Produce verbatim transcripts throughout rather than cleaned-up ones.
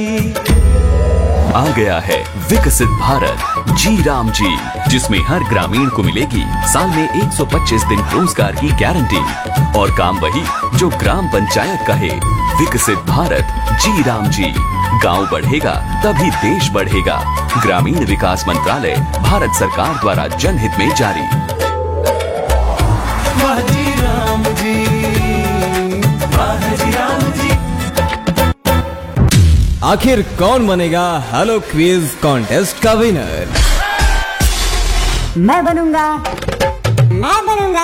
आ गया है विकसित भारत जी राम जी, जिसमें हर ग्रामीण को मिलेगी साल में एक सौ पच्चीस दिन रोजगार की गारंटी और काम वही जो ग्राम पंचायत कहे। विकसित भारत जी राम जी, गांव बढ़ेगा तभी देश बढ़ेगा। ग्रामीण विकास मंत्रालय, भारत सरकार द्वारा जनहित में जारी। वाह जी राम जी, वाह जी राम जी। आखिर कौन बनेगा हेलो क्विज कॉन्टेस्ट का विनर? मैं बनूंगा, मैं बनूंगा,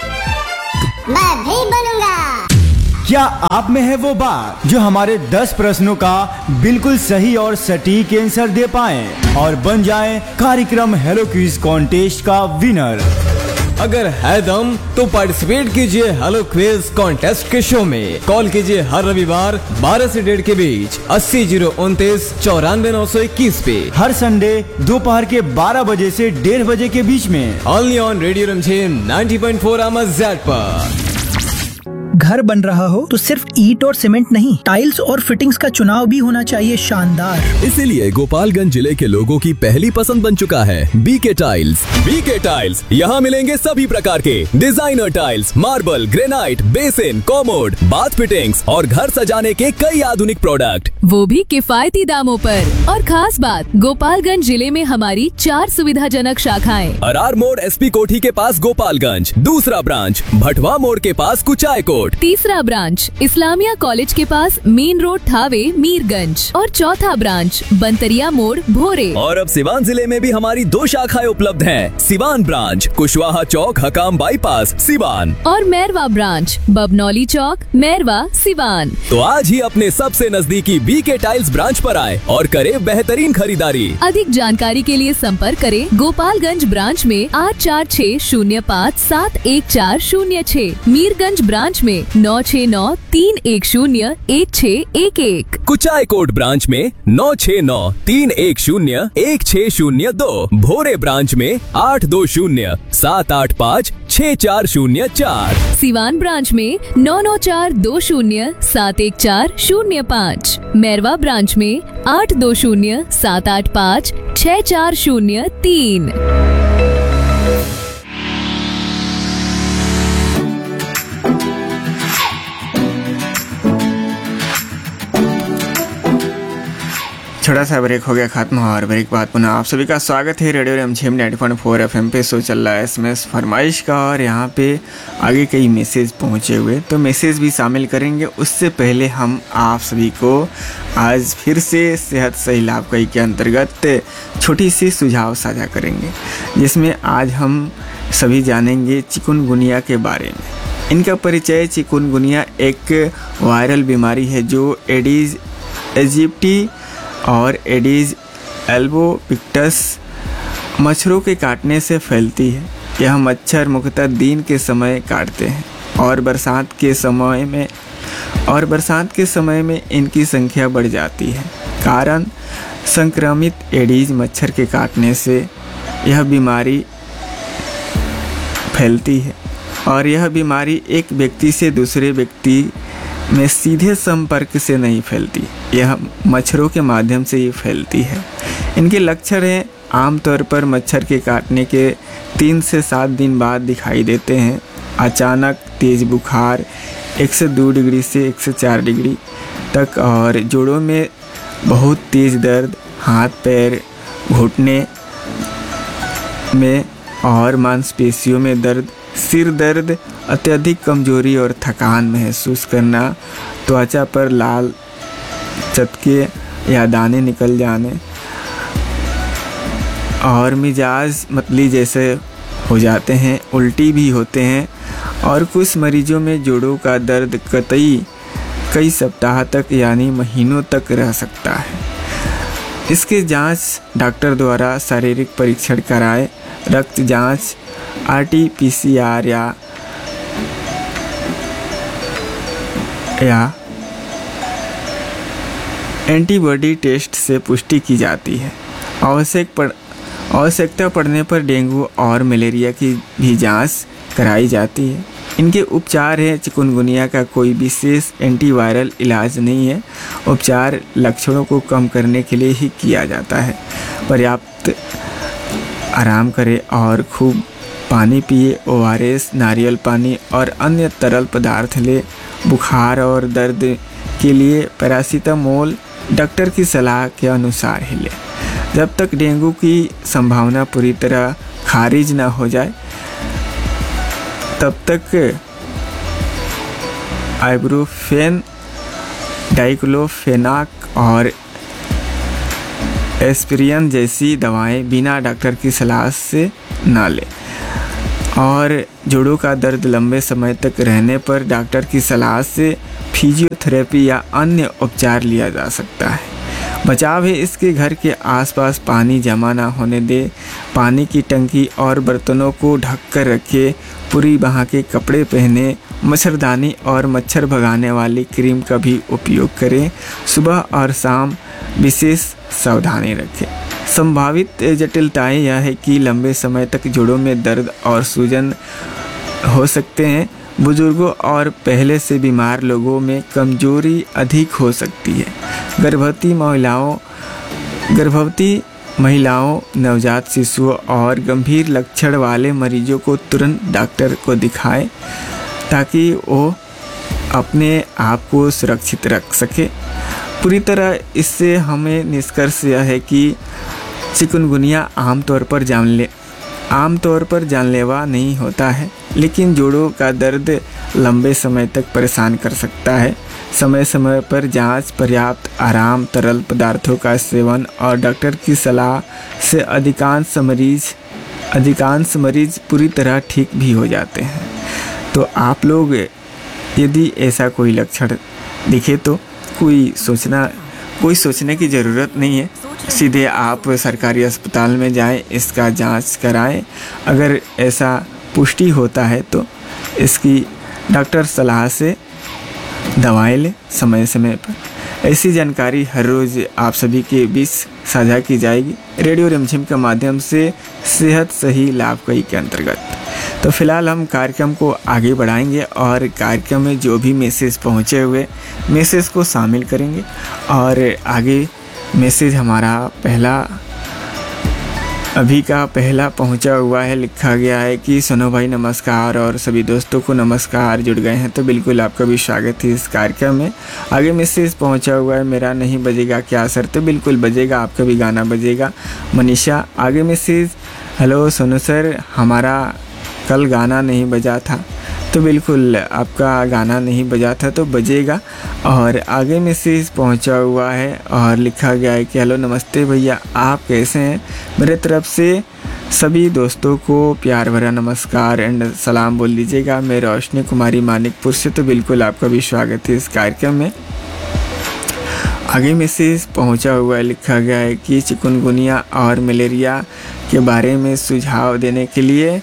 मैं भी बनूंगा। क्या आप में है वो बात जो हमारे दस प्रश्नों का बिल्कुल सही और सटीक आंसर दे पाए और बन जाए कार्यक्रम हेलो क्विज कॉन्टेस्ट का विनर? अगर है दम तो पार्टिसिपेट कीजिए हेलो क्विज कॉन्टेस्ट के शो में। कॉल कीजिए हर रविवार बारह से डेढ़ के बीच अस्सी जीरो उनतीस चौरानवे नौ सौ इक्कीस पे। हर संडे दोपहर के बारह बजे से डेढ़ बजे के बीच में ओनली ऑन रेडियो रमझेम नब्बे पॉइंट चार एमएचजेड पर। घर बन रहा हो तो सिर्फ ईंट और सीमेंट नहीं, टाइल्स और फिटिंग्स का चुनाव भी होना चाहिए शानदार। इसीलिए गोपालगंज जिले के लोगों की पहली पसंद बन चुका है बीके टाइल्स। बीके टाइल्स, यहाँ मिलेंगे सभी प्रकार के designer tiles, marble, granite, basin, commode, bath fittings और घर सजाने के कई आधुनिक प्रोडक्ट, वो भी किफायती दामों पर। और खास बात, गोपालगंज जिले में हमारी चार सुविधाजनक शाखाएं। अरार मोड़ एसपी कोठी के पास गोपालगंज, दूसरा ब्रांच भटवा मोड़ के पास कुचायकोट, तीसरा ब्रांच इस्लामिया कॉलेज के पास मेन रोड थावे मीरगंज और चौथा ब्रांच बंतरिया मोड़ भोरे। और अब सिवान जिले में भी हमारी दो शाखाएं उपलब्ध हैं। सिवान ब्रांच कुशवाहा चौक हकाम बाईपास सिवान और मैरवा ब्रांच बबनौली चौक मैरवा सिवान। तो आज ही अपने सबसे नजदीकी बीके टाइल्स ब्रांच पर आए और करे बेहतरीन खरीदारी। अधिक जानकारी के लिए संपर्क करें गोपालगंज ब्रांच में आठ चार छः शून्य पाँच सात एक चार शून्य छः, मीरगंज ब्रांच में नौ छः नौ तीन एक शून्य एक छः एक एक, कुचायकोट ब्रांच में नौ छः नौ तीन एक शून्य एक छः शून्य दो, भोरे ब्रांच में आठ दो शून्य सात आठ पाँच छः चार शून्य चार, सिवान ब्रांच में नौ नौ चार दो शून्य सात एक चार शून्य पाँच, मैरवा ब्रांच में आठ दो शून्य सात आठ पाँच छः चार शून्य तीन। छोटा सा ब्रेक हो गया खत्म और ब्रेक बाद पुनः आप सभी का स्वागत है रेडियो रमझेम नब्बे पॉइंट चार एफएम पे। शो चल रहा है एसएमएस फरमाइश का और यहाँ पे आगे कई मैसेज पहुँचे हुए, तो मैसेज भी शामिल करेंगे। उससे पहले हम आप सभी को आज फिर से सेहत सही लाभकारी के अंतर्गत छोटी सी सुझाव साझा करेंगे, जिसमें आज हम सभी जानेंगे चिकुनगुनिया के बारे में। इनका परिचय, चिकुनगुनिया एक वायरल बीमारी है जो एडिस एजिप्टी और एडिस एल्बोपिक्टस मच्छरों के काटने से फैलती है। यह मच्छर मुख्यतः दिन के समय काटते हैं और बरसात के समय में और बरसात के समय में इनकी संख्या बढ़ जाती है। कारण संक्रमित एडिस मच्छर के काटने से यह बीमारी फैलती है और यह बीमारी एक व्यक्ति से दूसरे व्यक्ति में सीधे संपर्क से नहीं फैलती, यह मच्छरों के माध्यम से ही फैलती है। इनके लक्षण हैं, आमतौर पर मच्छर के काटने के तीन से सात दिन बाद दिखाई देते हैं। अचानक तेज़ बुखार एक से दो डिग्री से एक से चार डिग्री तक और जोड़ों में बहुत तेज़ दर्द, हाथ पैर घुटने में और मांसपेशियों में दर्द, सिर दर्द, अत्यधिक कमजोरी और थकान महसूस करना, त्वचा पर लाल चटके या दाने निकल जाने और मिजाज मतली जैसे हो जाते हैं, उल्टी भी होते हैं और कुछ मरीजों में जोड़ों का दर्द कतई कई सप्ताह तक यानी महीनों तक रह सकता है। इसके जांच डॉक्टर द्वारा शारीरिक परीक्षण कराएं। रक्त जांच, R T P C R या या एंटीबॉडी टेस्ट से पुष्टि की जाती है। आवश्यक पड़ आवश्यकता पड़ने पर डेंगू और मलेरिया की भी जांच कराई जाती है। इनके उपचार है चिकुनगुनिया का कोई विशेष एंटीवायरल इलाज नहीं है। उपचार लक्षणों को कम करने के लिए ही किया जाता है। पर्याप्त आराम करें और खूब पानी पिए। ओ आर एस, नारियल पानी और अन्य तरल पदार्थ ले। बुखार और दर्द के लिए पैरासीटामोल डॉक्टर की सलाह के अनुसार ही लें। जब तक डेंगू की संभावना पूरी तरह खारिज ना हो जाए तब तक आइब्रोफेन, डाइक्लोफेनाक और एस्पिरिन जैसी दवाएं बिना डॉक्टर की सलाह से ना लें। और जोड़ों का दर्द लंबे समय तक रहने पर डॉक्टर की सलाह से फिजियोथेरेपी या अन्य उपचार लिया जा सकता है। बचाव है इसके घर के आसपास पानी जमा ना होने दे। पानी की टंकी और बर्तनों को ढक कर रखे। पूरी बाह के कपड़े पहने। मच्छरदानी और मच्छर भगाने वाली क्रीम का भी उपयोग करें। सुबह और शाम विशेष सावधानी रखें। संभावित जटिलताएं यह है कि लंबे समय तक जोड़ों में दर्द और सूजन हो सकते हैं। बुजुर्गों और पहले से बीमार लोगों में कमजोरी अधिक हो सकती है। गर्भवती महिलाओं गर्भवती महिलाओं नवजात शिशुओं और गंभीर लक्षण वाले मरीजों को तुरंत डॉक्टर को दिखाएं ताकि वो अपने आप को सुरक्षित रख सके। पूरी तरह इससे हमें निष्कर्ष यह है कि चिकुनगुनिया आमतौर पर जानले आमतौर पर जानलेवा नहीं होता है, लेकिन जोड़ों का दर्द लंबे समय तक परेशान कर सकता है। समय समय पर जांच, पर्याप्त आराम, तरल पदार्थों का सेवन और डॉक्टर की सलाह से अधिकांश मरीज अधिकांश मरीज पूरी तरह ठीक भी हो जाते हैं। तो आप लोग यदि ऐसा कोई लक्षण दिखे तो कोई सोचना कोई सोचने की ज़रूरत नहीं है। सीधे आप सरकारी अस्पताल में जाएं, इसका जांच कराएं। अगर ऐसा पुष्टि होता है तो इसकी डॉक्टर सलाह से दवाएं लें समय समय पर। ऐसी जानकारी हर रोज़ आप सभी के बीच साझा की जाएगी रेडियो रिमझिम के माध्यम से सेहत सही लाभ कई के अंतर्गत। तो फिलहाल हम कार्यक्रम को आगे बढ़ाएंगे और कार्यक्रम में जो भी मैसेज पहुँचे हुए मैसेज को शामिल करेंगे। और आगे मैसेज हमारा पहला अभी का पहला पहुंचा हुआ है। लिखा गया है कि सोनू भाई नमस्कार और सभी दोस्तों को नमस्कार। जुड़ गए हैं तो बिल्कुल आपका भी स्वागत है इस कार्यक्रम में। आगे मैसेज पहुंचा हुआ है, मेरा नहीं बजेगा क्या सर? तो बिल्कुल बजेगा, आपका भी गाना बजेगा। मनीषा आगे मैसेज, हेलो सोनू सर, हमारा कल गाना नहीं बजा था। तो बिल्कुल आपका गाना नहीं बजा था तो बजेगा। और आगे मैसेज पहुंचा हुआ है और लिखा गया है कि हेलो नमस्ते भैया, आप कैसे हैं? मेरे तरफ से सभी दोस्तों को प्यार भरा नमस्कार एंड सलाम बोल दीजिएगा। मैं रोशनी कुमारी मानिकपुर से। तो बिल्कुल आपका भी स्वागत है इस कार्यक्रम में। आगे मैसेज पहुंचा हुआ है, लिखा गया है कि चिकुनगुनिया और मलेरिया के बारे में सुझाव देने के लिए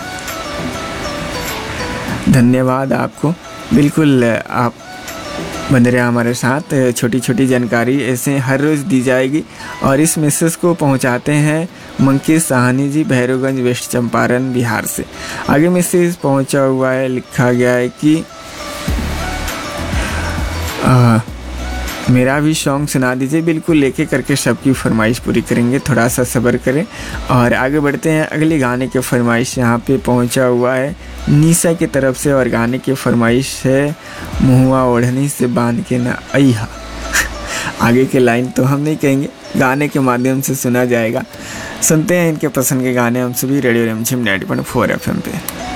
धन्यवाद आपको। बिल्कुल आप बने रहे हमारे साथ। छोटी छोटी जानकारी ऐसे हर रोज़ दी जाएगी। और इस मैसेज को पहुंचाते हैं मंकेश साहनी जी, भैरवगंज, वेस्ट चंपारण, बिहार से। आगे मैसेज पहुंचा हुआ है, लिखा गया है कि आ, मेरा भी सॉन्ग सुना दीजिए। बिल्कुल लेके करके सबकी फरमाइश पूरी करेंगे, थोड़ा सा सब्र करें। और आगे बढ़ते हैं। अगले गाने के फरमाइश यहाँ पे पहुँचा हुआ है निशा की तरफ से और गाने की फरमाइश है मुहुआ ओढ़नी से बांध के ना अइहा। आगे के लाइन तो हम नहीं कहेंगे, गाने के माध्यम से सुना जाएगा। सुनते हैं इनके पसंद के गाने हम सभी रेडियो रिमझिम ninety point four F M पे।